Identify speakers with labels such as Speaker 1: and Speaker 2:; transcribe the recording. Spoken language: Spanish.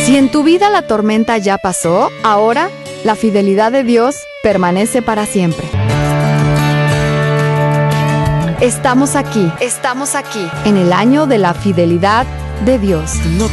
Speaker 1: Si en tu vida la tormenta ya pasó, ahora la fidelidad de Dios permanece para siempre. Estamos aquí, en el año de la fidelidad de Dios.
Speaker 2: No